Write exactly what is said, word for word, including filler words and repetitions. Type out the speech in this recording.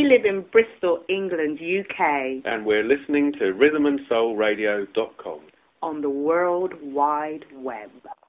live in Bristol, England, U K. And we're listening to rhythm and soul radio dot com. On the World Wide Web.